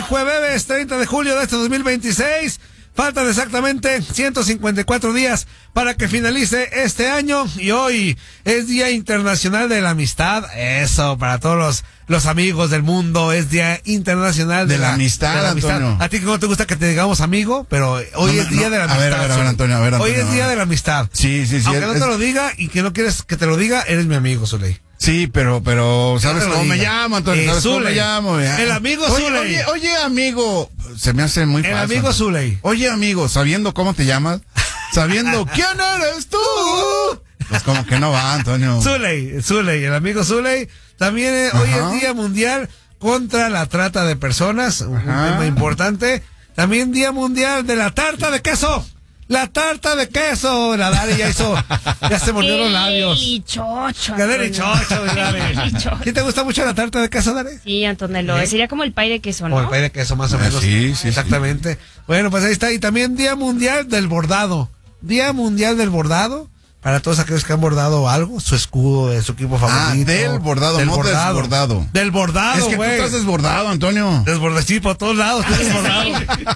jueves 30 de julio de este 2026. Faltan exactamente 154 días para que finalice este año y hoy es Día Internacional de la Amistad. Eso, para todos los amigos del mundo, es Día Internacional de la Amistad, Antonio. A ti que no te gusta que te digamos amigo, pero hoy es Día de la Amistad. A ver, Antonio, hoy es Día de la Amistad. Sí. Aunque no te lo diga y que no quieres que te lo diga, eres mi amigo, Zuley. Sí, pero, ¿sabes cómo me llamo, Antonio? ¿Sabes cómo me llamo? El amigo Zuley. Oye, amigo, se me hace muy fácil. El amigo Zuley. Oye, amigo, sabiendo cómo te llamas, sabiendo quién eres tú. Pues como que no va, Antonio. Zuley, el amigo Zuley. También hoy es Día Mundial contra la Trata de Personas, un tema importante. También Día Mundial de la Tarta de Queso. La tarta de queso, la Dani ya se mordió los labios. Chocho. Dani. ¿Sí te gusta mucho la tarta de queso, Dani? Sí, Antonello, sería como el pay de queso, ¿no? Como el pay de queso, más o menos. Sí. Exactamente. Sí. Bueno, pues ahí está. Y también Día Mundial del Bordado. Día Mundial del Bordado. Para todos aquellos que han bordado algo, su escudo de su equipo favorito. Del bordado, no desbordado. Del bordado, es que güey. tú estás desbordado, Antonio. Desbordado, sí, por todos lados. Estás desbordado.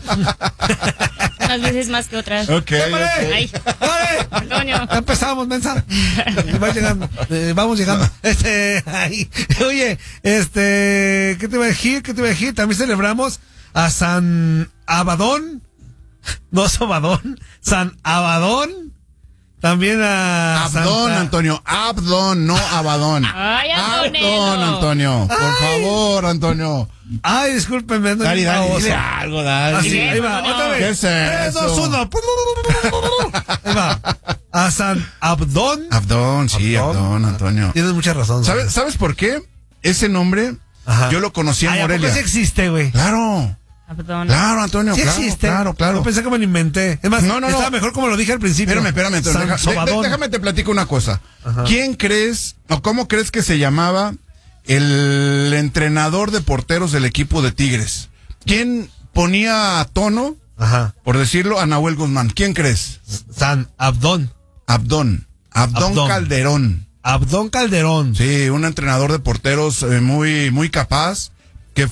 Unas veces más que otras. Ok. Ay. Antonio. Ya empezamos, mensa. Vamos llegando. Oye, ¿qué te iba a decir? También celebramos a San Abadón. No, Sobadón. San Abadón. También a Abdón, Santa... Antonio, Abdón, no Abadón. Ay, Abdón, Antonio, por favor, Antonio. Ay, discúlpenme, Dale, dile algo, dale. Así, ahí va, otra vez. ¿Qué es eso? 3, 2, 1. Ahí va. A San Abdón. Abdón, sí, Abdón, Antonio. Tienes mucha razón. ¿Sabes por qué? Ese nombre, yo lo conocí en Morelia. ¿Por qué existe, güey? Claro. Abdón. Claro, Antonio, sí existe. Claro. Yo pensé que me lo inventé. Es más, estaba mejor como lo dije al principio. Espérame, Antonio. Déjame te platico una cosa. ¿Quién crees, o cómo crees que se llamaba el entrenador de porteros del equipo de Tigres? ¿Quién ponía a tono, por decirlo, a Nahuel Guzmán? ¿Quién crees? San Abdón. Abdón Calderón. Abdón Calderón. Sí, un entrenador de porteros muy capaz, que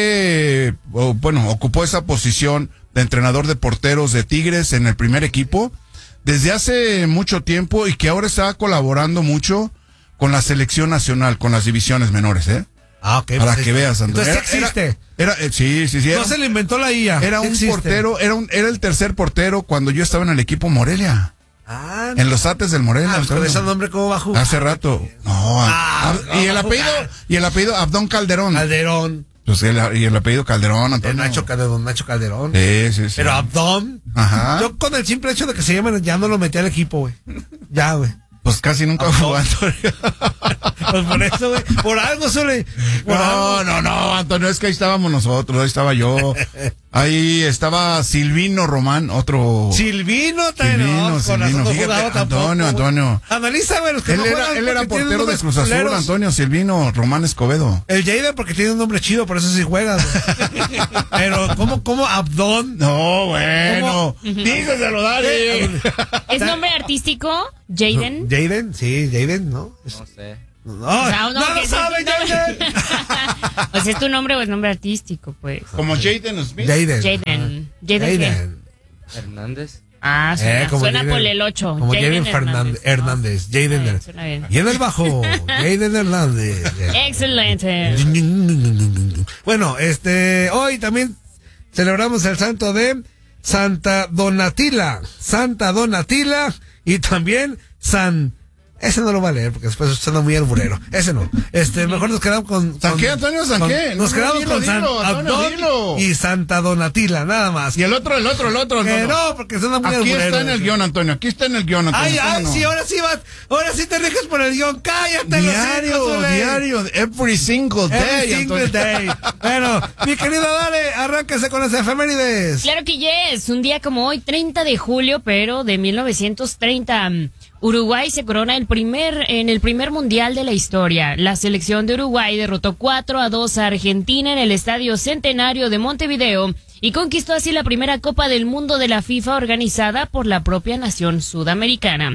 ocupó esa posición de entrenador de porteros de Tigres en el primer equipo desde hace mucho tiempo y que ahora está colaborando mucho con la selección nacional, con las divisiones menores, ok. Para que veas, Antonio. Entonces existe. Sí. No se le inventó la IA. Era un portero, era el tercer portero cuando yo estaba en el equipo Morelia. En los Ates del Morelia. Con ese nombre, ¿cómo va a jugar? Hace rato. Y el apellido Abdón Calderón. Pues y el apellido Calderón, Antonio. Nacho Calderón. Sí. Pero Abdón. Yo con el simple hecho de que se llamen, ya no lo metí al equipo, güey. Ya, güey. Pues casi nunca jugó, Antonio. Pues por eso, güey. Por algo, Zule. No, Antonio, es que ahí estábamos nosotros, ahí estaba yo. Ahí estaba Silvino Román, otro. Silvino. Fíjate, Antonio. Analiza, güey, los que él era portero de Cruz Azul, Antonio, Silvino Román Escobedo. El Jaden porque tiene un nombre chido, por eso sí juega. Pero, ¿cómo Abdón? No, bueno. Dígaselo, dale. ¿Es nombre artístico? ¿Jaden? Jaden, sí, Jaden, ¿no? No sé. No lo sabe, Jaden. Pues es tu nombre o es nombre artístico, pues. Como Jaden Smith. Jaden. Hernández. Suena por el 8. Como Jaden Hernández. Jaden. Suena bien. Y en el bajo, Jaden Hernández. Excelente. Bueno, hoy también celebramos el santo de Santa Donatila. Y también Ese no lo va a leer porque después suena muy alburero. Ese no. Mejor nos quedamos con... ¿San qué, Antonio? ¿San qué? Nos quedamos con San Abdón y Santa Donatila, nada más. Y el otro. Que no, porque suena muy alburero. Aquí está en el guión, Antonio. Ay, sí, ahora sí te riges por el guión. Cállate. Diario. Every single day. Bueno, mi querido Dale, arránquese con las efemérides. Claro que yes. Un día como hoy, 30 de julio, pero de 1930... Uruguay se corona en el primer mundial de la historia. La selección de Uruguay derrotó 4-2 a Argentina en el Estadio Centenario de Montevideo y conquistó así la primera Copa del Mundo de la FIFA organizada por la propia nación sudamericana.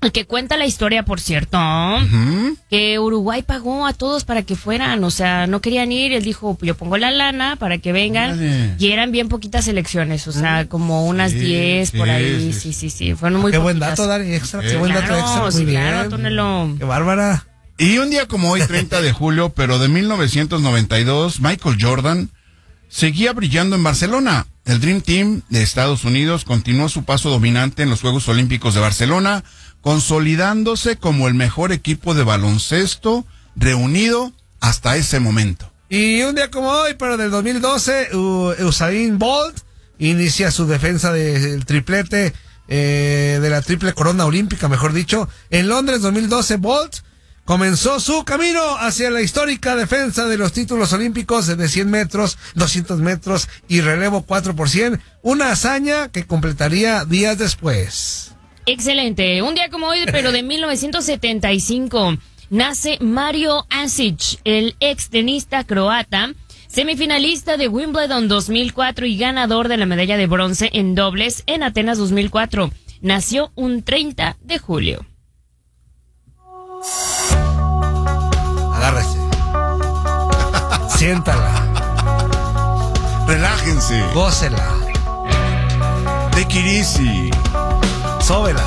El que cuenta la historia, por cierto, que Uruguay pagó a todos para que fueran, o sea, no querían ir, él dijo, yo pongo la lana para que vengan, y eran bien poquitas elecciones, o sea, como unas 10 por ahí, sí, fueron muy Qué poquitas. Buen dato, Dari, extra, qué buen dato extra, muy bien. Claro, Tonelo. Qué bárbara. Y un día como hoy, 30 de julio, pero de 1992, Michael Jordan seguía brillando en Barcelona. El Dream Team de Estados Unidos continuó su paso dominante en los Juegos Olímpicos de Barcelona, consolidándose como el mejor equipo de baloncesto reunido hasta ese momento. Y un día como hoy, pero del 2012, Usain Bolt inicia su defensa del triplete, de la triple corona olímpica, mejor dicho. En Londres 2012, Bolt comenzó su camino hacia la histórica defensa de los títulos olímpicos de 100 metros, 200 metros y relevo 4x100, una hazaña que completaría días después. Excelente. Un día como hoy, pero de 1975, nace Mario Ancic, el ex tenista croata, semifinalista de Wimbledon 2004 y ganador de la medalla de bronce en dobles en Atenas 2004. Nació un 30 de julio. Agárrese. Siéntala. Relájense. Gócela. Take it easy. Sóbela.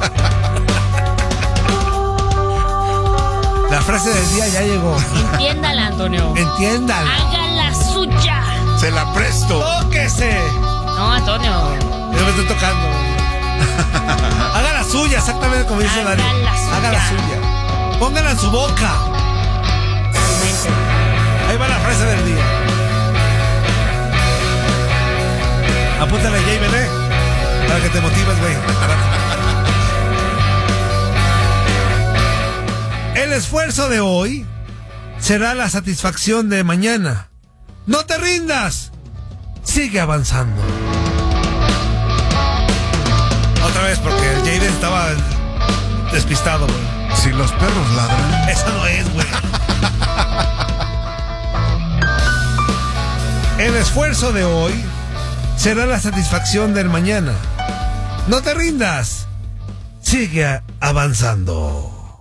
La frase del día ya llegó. Entiéndala, Antonio. Entiéndala. Haga la suya. Se la presto. ¡Tóquese! No, Antonio. Yo me estoy tocando. Haga la suya, exactamente como dice Dari. Haga la suya. Póngala en su boca. Ahí va la frase del día. Apúntale, JBD. Para que te motives, güey. El esfuerzo de hoy será la satisfacción de mañana. No te rindas. Sigue avanzando. Otra vez, porque el Jaden estaba despistado, güey. Si los perros ladran. Eso no es, güey. El esfuerzo de hoy será la satisfacción del mañana. No te rindas. Sigue avanzando.